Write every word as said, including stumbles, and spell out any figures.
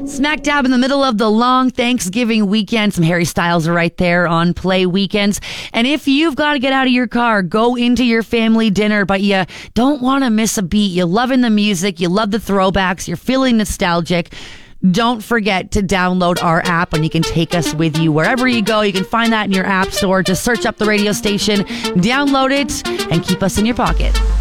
Smack dab in the middle of the long Thanksgiving weekend. Some Harry Styles right there on Play Weekends. And if you've got to get out of your car, go into your family dinner, but you don't want to miss a beat, you're loving the music, you love the throwbacks, you're feeling nostalgic, don't forget to download our app and you can take us with you wherever you go. You can find that in your app store. Just search up the radio station, download it, and keep us in your pocket.